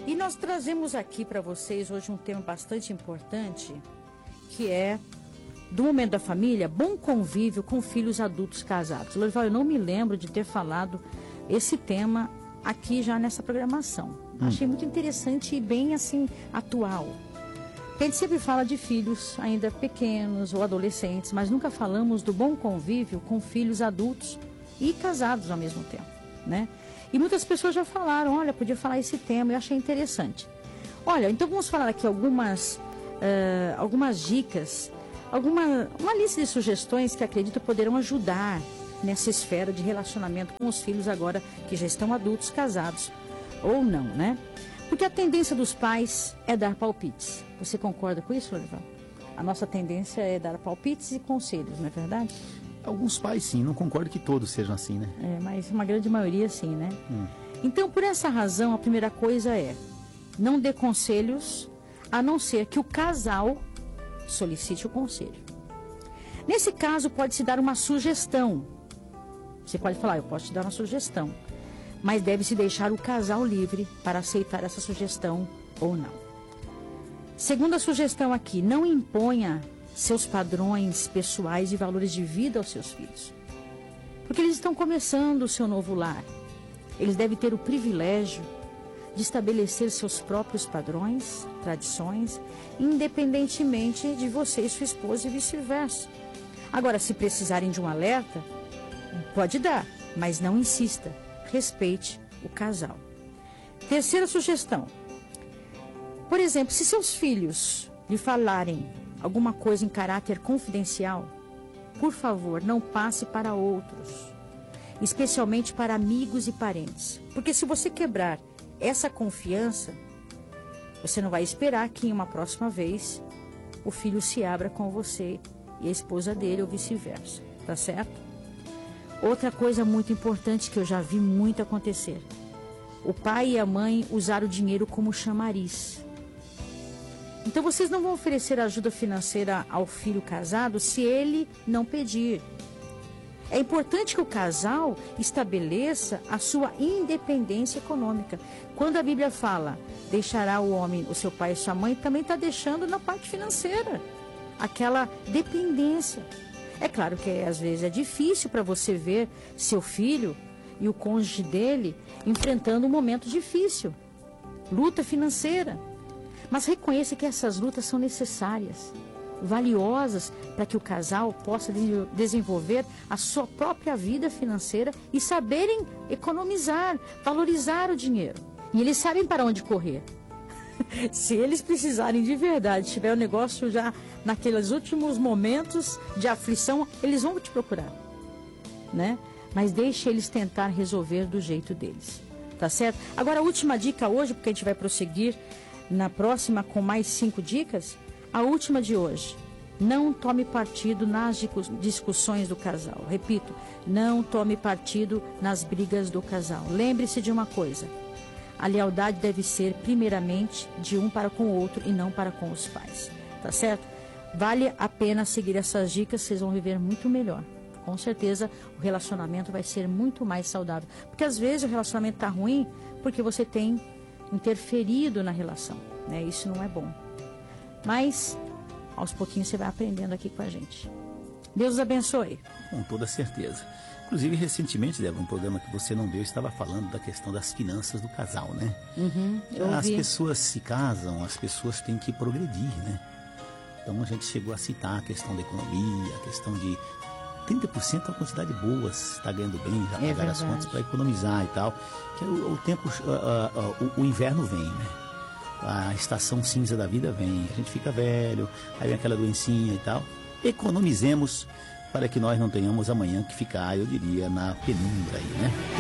E nós trazemos aqui para vocês hoje um tema bastante importante, que é do momento da família, bom convívio com filhos adultos casados. Lorival, eu não me lembro de ter falado esse tema aqui já nessa programação. Achei muito interessante e bem assim atual. A gente sempre fala de filhos ainda pequenos ou adolescentes, mas nunca falamos do bom convívio com filhos adultos e casados ao mesmo tempo, né? E muitas pessoas já falaram, olha, podia falar esse tema, eu achei interessante. Olha, então vamos falar aqui algumas dicas, uma lista de sugestões que acredito poderão ajudar nessa esfera de relacionamento com os filhos agora que já estão adultos, casados ou não, né? Porque a tendência dos pais é dar palpites. Você concorda com isso, Lorival? A nossa tendência é dar palpites e conselhos, não é verdade? Alguns pais sim, não concordo que todos sejam assim, né? Mas uma grande maioria sim, né? Então, por essa razão, a primeira coisa é não dê conselhos, a não ser que o casal solicite o conselho. Nesse caso, pode-se dar uma sugestão. Você pode falar, eu posso te dar uma sugestão, mas deve-se deixar o casal livre para aceitar essa sugestão ou não. Segunda sugestão aqui, não imponha seus padrões pessoais e valores de vida aos seus filhos. Porque eles estão começando o seu novo lar. Eles devem ter o privilégio de estabelecer seus próprios padrões, tradições, independentemente de você e sua esposa e vice-versa. Agora, se precisarem de um alerta, pode dar, mas não insista. Respeite o casal. Terceira sugestão. Por exemplo, se seus filhos lhe falarem alguma coisa em caráter confidencial, por favor, não passe para outros, especialmente para amigos e parentes. Porque se você quebrar essa confiança, você não vai esperar que em uma próxima vez o filho se abra com você e a esposa dele ou vice-versa, tá certo? Outra coisa muito importante que eu já vi muito acontecer. O pai e a mãe usaram o dinheiro como chamariz. Então vocês não vão oferecer ajuda financeira ao filho casado se ele não pedir. É importante que o casal estabeleça a sua independência econômica. Quando a Bíblia fala, deixará o homem, o seu pai e sua mãe, também está deixando na parte financeira. Aquela dependência. É claro que às vezes é difícil para você ver seu filho e o cônjuge dele enfrentando um momento difícil. Luta financeira. Mas reconheça que essas lutas são necessárias, valiosas para que o casal possa desenvolver a sua própria vida financeira e saberem economizar, valorizar o dinheiro. E eles sabem para onde correr. Se eles precisarem de verdade, tiver o negócio já naqueles últimos momentos de aflição, eles vão te procurar, né? Mas deixe eles tentar resolver do jeito deles, tá certo? Agora, a última dica hoje, porque a gente vai prosseguir na próxima com mais 5 dicas, a última de hoje, não tome partido nas discussões do casal. Repito, não tome partido nas brigas do casal. Lembre-se de uma coisa, a lealdade deve ser primeiramente de um para com o outro e não para com os pais, tá certo? Vale a pena seguir essas dicas, vocês vão viver muito melhor. Com certeza o relacionamento vai ser muito mais saudável. Porque às vezes o relacionamento está ruim porque você tem interferido na relação, né? Isso não é bom. Mas aos pouquinhos você vai aprendendo aqui com a gente. Deus os abençoe. Com toda certeza. Inclusive, recentemente, Débora, um programa que você não deu, estava falando da questão das finanças do casal, né? As pessoas se casam, as pessoas têm que progredir, né? Então a gente chegou a citar a questão da economia, a questão de 30% é uma quantidade boa, está ganhando bem, já pagar as contas para economizar e tal. Que o tempo, o inverno vem, né? A estação cinza da vida vem, a gente fica velho, aí vem aquela doencinha e tal. Economizemos para que nós não tenhamos amanhã que ficar, eu diria, na penumbra aí, né?